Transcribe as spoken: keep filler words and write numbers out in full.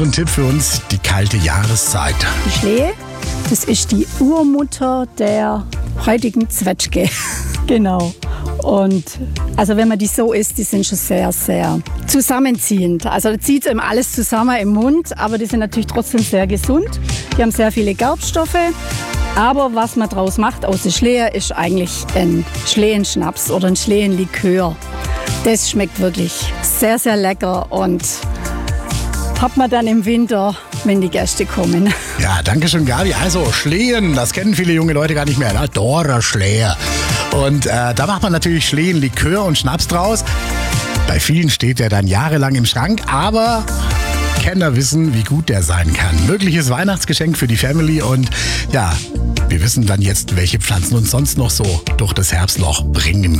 besonderen Tipp für uns, die kalte Jahreszeit. Die Schlehe, das ist die Urmutter der heutigen Zwetschge. Genau. Und also wenn man die so isst, die sind schon sehr, sehr zusammenziehend. Also da zieht eben alles zusammen im Mund, aber die sind natürlich trotzdem sehr gesund. Die haben sehr viele Gerbstoffe. Aber was man daraus macht aus der Schlehe, ist eigentlich ein Schlehenschnaps oder ein Schlehenlikör. Das schmeckt wirklich sehr, sehr lecker und hat man dann im Winter, wenn die Gäste kommen. Ja, danke schön, Gabi. Also Schlehen, das kennen viele junge Leute gar nicht mehr. Ne? Dora Schlehe. Und äh, da macht man natürlich Schlehenlikör und Schnaps draus. Bei vielen steht der dann jahrelang im Schrank, aber Kenner wissen, wie gut der sein kann. Mögliches Weihnachtsgeschenk für die Family und ja, wir wissen dann jetzt, welche Pflanzen uns sonst noch so durch das Herbstloch bringen